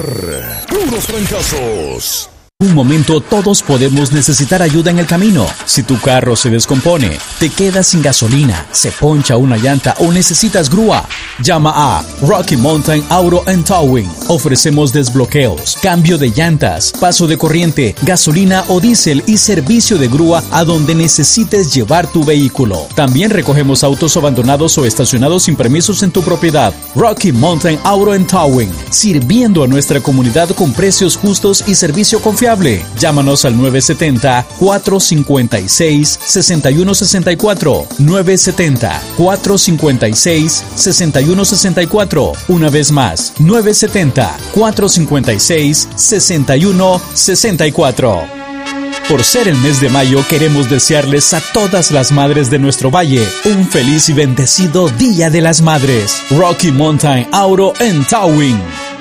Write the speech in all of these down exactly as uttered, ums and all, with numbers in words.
Puros fracasos. Un momento todos podemos necesitar ayuda en el camino. Si tu carro se descompone, te quedas sin gasolina, se poncha una llanta o necesitas grúa, llama a Rocky Mountain Auto and Towing. Ofrecemos desbloqueos, cambio de llantas, paso de corriente, gasolina o diésel y servicio de grúa a donde necesites llevar tu vehículo. También recogemos autos abandonados o estacionados sin permisos en tu propiedad. Rocky Mountain Auto and Towing, sirviendo a nuestra comunidad con precios justos y servicio confiable. Llámanos al nueve siete cero, cuatro cinco seis, seis uno seis cuatro, nueve siete cero, cuatro cinco seis, seis uno seis cuatro. Una vez más, nueve siete cero, cuatro cinco seis, seis uno seis cuatro. Por ser el mes de mayo, queremos desearles a todas las madres de nuestro valle un feliz y bendecido Día de las Madres. Rocky Mountain Auto and Towing.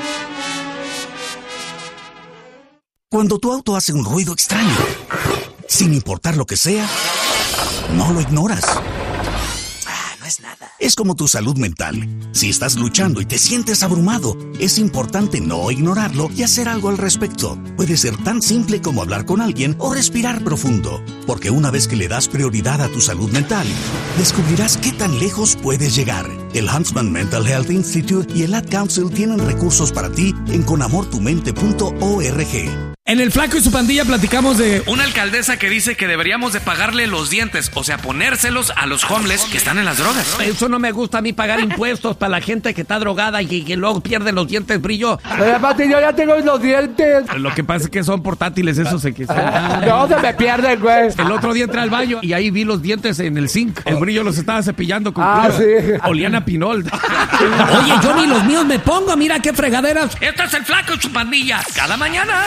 Cuando tu auto hace un ruido extraño, sin importar lo que sea, no lo ignoras. Ah, no es nada. Es como tu salud mental. Si estás luchando y te sientes abrumado, es importante no ignorarlo y hacer algo al respecto. Puede ser tan simple como hablar con alguien o respirar profundo. Porque una vez que le das prioridad a tu salud mental, descubrirás qué tan lejos puedes llegar. El Huntsman Mental Health Institute y el Ad Council tienen recursos para ti en con amor tu mente punto org. En el Flaco y su pandilla platicamos de una alcaldesa que dice que deberíamos de pagarle los dientes, o sea, ponérselos a los homeless que están en las drogas. Eso no me gusta a mí, pagar impuestos para la gente que está drogada y que luego pierde los dientes, brillo. Pati, yo ya tengo los dientes. Lo que pasa es que son portátiles, esos se que se... No, se me pierden, güey. El otro día entré al baño y ahí vi los dientes en el zinc. El brillo los estaba cepillando con Ah, cuidado. sí. Olían a pinol. Oye, yo ni los míos me pongo, mira qué fregaderas. Esto es el Flaco y su pandilla, cada mañana.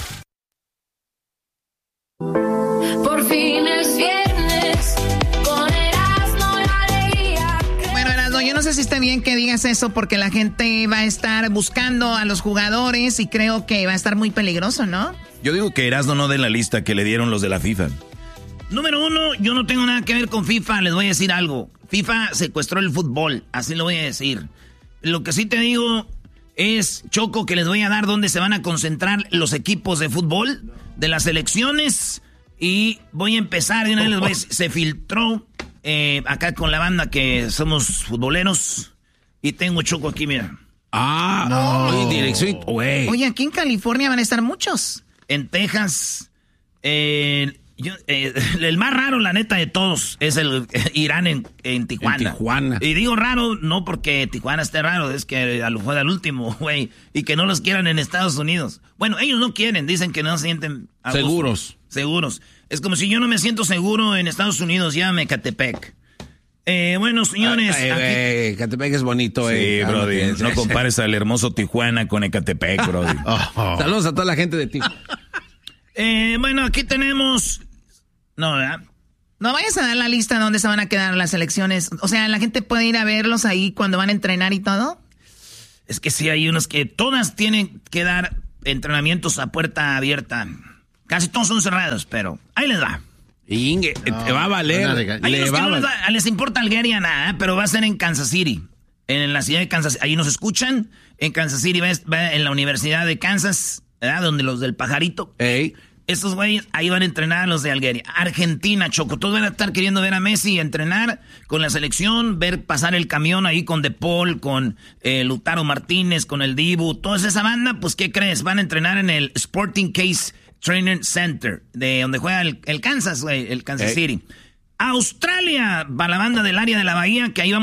Por fin es viernes, con Erasmo y alegría. Bueno, Erasmo, yo no sé si está bien que digas eso porque la gente va a estar buscando a los jugadores y creo que va a estar muy peligroso, ¿no? Yo digo que Erasmo no dé la lista que le dieron los de la FIFA. Número uno, yo no tengo nada que ver con FIFA, les voy a decir algo. FIFA secuestró el fútbol, así lo voy a decir. Lo que sí te digo es, Choco, que les voy a dar dónde se van a concentrar los equipos de fútbol de las selecciones. Y voy a empezar, de una vez les voy a decir, se filtró eh, acá con la banda que somos futboleros. Y tengo, Choco, aquí, mira. Ah, no. Dirección, güey. Oye, aquí en California van a estar muchos. En Texas, eh, yo, eh, el más raro, la neta, de todos es el eh, Irán en, en Tijuana. En Tijuana. Y digo raro, no porque Tijuana esté raro, es que a lo fue al último, güey. Y que no los quieran en Estados Unidos. Bueno, ellos no quieren, dicen que no se sienten a gusto. Seguros. Seguros. Es como si yo no me siento seguro en Estados Unidos, llámame Ecatepec. Eh, bueno, señores. Ay, aquí... eh, Ecatepec es bonito, eh. Sí, brody. No, no compares al hermoso Tijuana con Ecatepec, brody. Oh. Saludos a toda la gente de Tijuana. eh, bueno, aquí tenemos... No, ¿verdad? No vayas a dar la lista donde se van a quedar las elecciones. O sea, la gente puede ir a verlos ahí cuando van a entrenar y todo. Es que sí, hay unos que todas tienen que dar entrenamientos a puerta abierta. Casi todos son cerrados, pero ahí les va. Inge, no, te va a valer. Hay unos que no les, va, les importa Algueria nada, pero va a ser en Kansas City. En la ciudad de Kansas, ahí nos escuchan. En Kansas City va, va en la Universidad de Kansas, ¿verdad? Donde los del pajarito. Ey. Estos güeyes ahí van a entrenar a los de Algueria. Argentina, Choco. Todos van a estar queriendo ver a Messi entrenar con la selección, ver pasar el camión ahí con De Paul, con eh, Lautaro Martínez, con el Dibu. Toda esa banda, pues, ¿qué crees? Van a entrenar en el Sporting Case Training Center, de donde juega el, el Kansas, güey, el Kansas Ey. City. Australia, va la banda del área de la bahía, que ahí vamos.